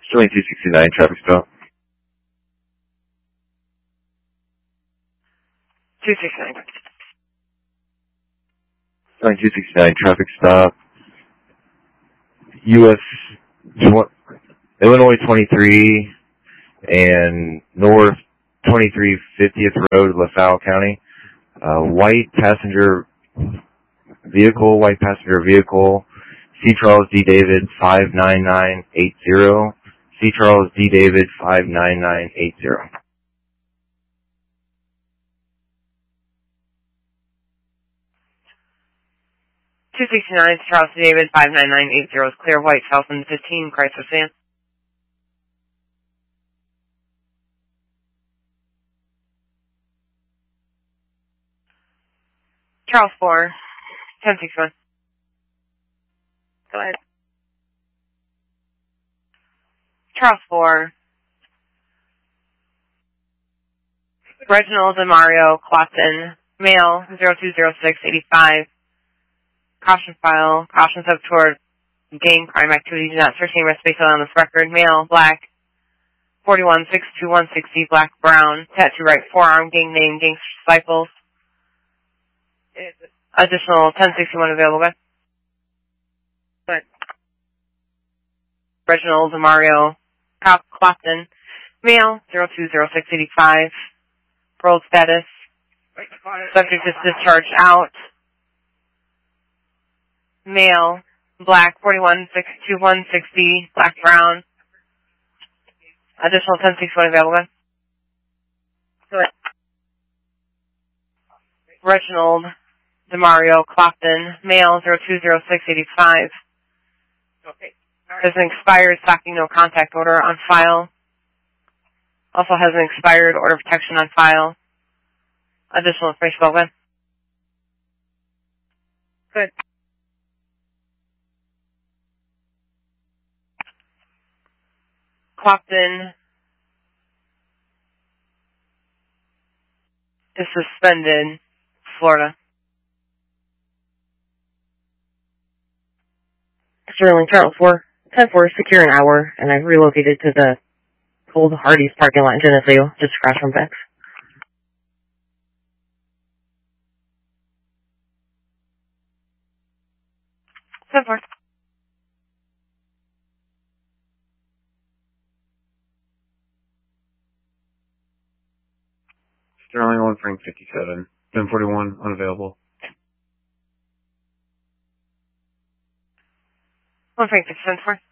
Sterling 269, traffic stop. 269. Sterling 269, traffic stop. Illinois 23 and North 2350th Road, LaSalle County. White passenger vehicle, C. Charles D. David 59980. C. Charles D. David 59980. Charles David 59980 is clear. White 2015 Chrysler Sedan. Charles 4 1061. Go ahead. Charles 4 Reginald Demario Clausen, male 020685. Caution file. Cautions up toward gang crime activity. Do not search any rest based on this record. Male, black, 4162-160, black, brown. Tattoo right forearm. Gang name, Gangster Disciples. Additional 1061 available. But Reginald Demario Clapton, male 020685. Parole status. Subject is discharged out. Male, black, 4162-160, black, brown. Additional 1061 available. Reginald Demario Clapton, male, 020685. Has an expired stocking no contact order on file. Also has an expired order of protection on file. Additional information available. Good. Clapton is suspended, Florida. Sterling Charles 4, 10-4, secure an hour, and I've relocated to the Cold Hardee's parking lot in Geneseo, just across from Beck's. Sterling 1 Frank 57, 1041, unavailable. 1 Frank 674.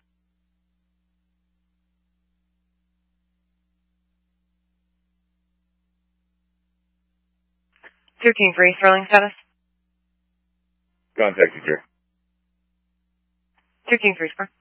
Two King 3, Sterling status. Contact you, sir. 2 King 3, sir.